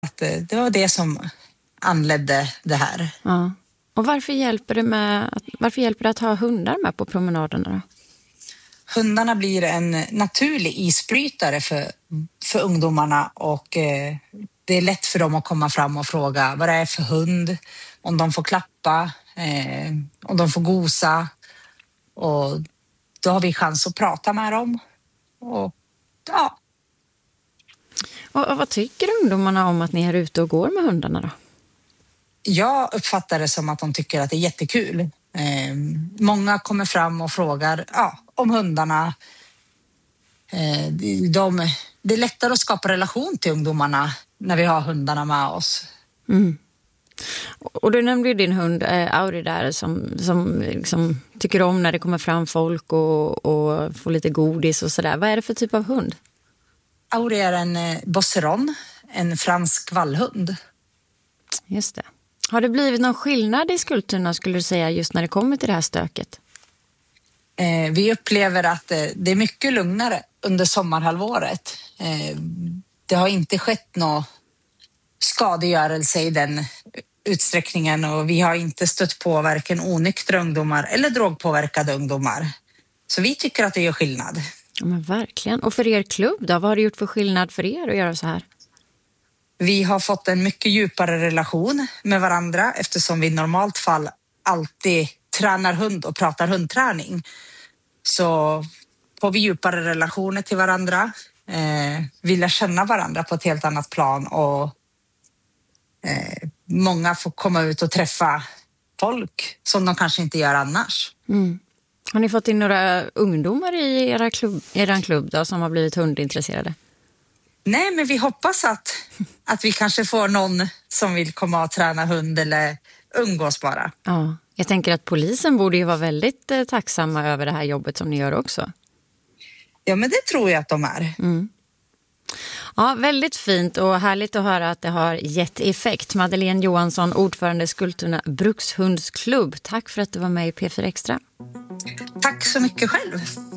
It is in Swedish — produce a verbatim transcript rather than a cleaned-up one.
att eh, det var det som anledde det här. Ja. Och varför hjälper det med varför hjälper det att ha hundar med på promenaderna då? Hundarna blir en naturlig isbrytare för, för ungdomarna och eh, det är lätt för dem att komma fram och fråga vad det är för hund, om de får klappa, eh, om de får gosa, och då har vi chans att prata med dem. Och ja. Och, och vad tycker ungdomarna om att ni är ute och går med hundarna då? Jag uppfattar det som att de tycker att det är jättekul. Eh, många kommer fram och frågar ja, om hundarna. Eh, de, det är lättare att skapa relation till ungdomarna när vi har hundarna med oss. Mm. Och du nämnde ju din hund eh, Auri där som, som liksom, tycker om när det kommer fram folk och, och får lite godis och sådär. Vad är det för typ av hund? Auri är en eh, Bosseron, en fransk vallhund. Just det. Har det blivit någon skillnad i Skultuna skulle du säga just när det kommer till det här stöket? Eh, vi upplever att eh, det är mycket lugnare under sommarhalvåret. Eh, det har inte skett någon skadegörelse i den utsträckningen och vi har inte stött på varken onyktra ungdomar eller drogpåverkade ungdomar. Så vi tycker att det gör skillnad. Ja, men verkligen. Och för er klubb då? Vad har det gjort för skillnad för er att göra så här? Vi har fått en mycket djupare relation med varandra eftersom vi i normalt fall alltid tränar hund och pratar hundträning. Så får vi djupare relationer till varandra. Eh, vi lär känna varandra på ett helt annat plan och eh, många får komma ut och träffa folk som de kanske inte gör annars. Mm. Har ni fått in några ungdomar i era klubb, eran klubb då, som har blivit hundintresserade? Nej, men vi hoppas att, att vi kanske får någon som vill komma och träna hund eller umgås bara. Ja, jag tänker att polisen borde ju vara väldigt eh, tacksamma över det här jobbet som ni gör också. Ja, men det tror jag att de är. Mm. Ja, väldigt fint och härligt att höra att det har gett effekt. Madeleine Johansson, ordförande Skultuna Brukshundsklubb. Tack för att du var med i P fyra Extra. Tack så mycket själv.